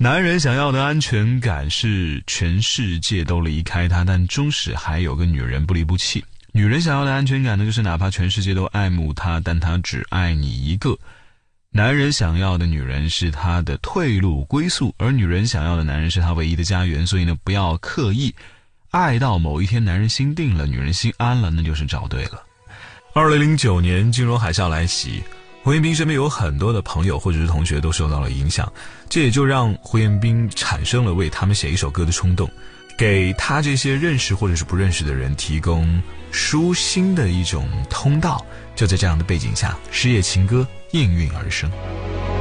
男人想要的安全感是全世界都离开他，但终始还有个女人不离不弃。女人想要的安全感呢，就是哪怕全世界都爱慕她，但她只爱你一个。男人想要的女人是他的退路归宿，而女人想要的男人是他唯一的家园。所以呢，不要刻意爱到某一天男人心定了，女人心安了，那就是找对了。2009年金融海啸来袭，胡彦斌身边有很多的朋友或者是同学都受到了影响，这也就让胡彦斌产生了为他们写一首歌的冲动，给他这些认识或者是不认识的人提供舒心的一种通道。就在这样的背景下，失业情歌应运而生。